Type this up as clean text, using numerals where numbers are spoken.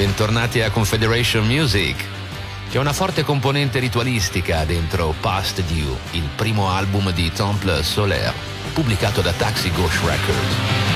bentornati a Confederation Music. C'è una forte componente ritualistica dentro Past Due, il primo album di Temple Solaire, pubblicato da Taxi Gauche Records.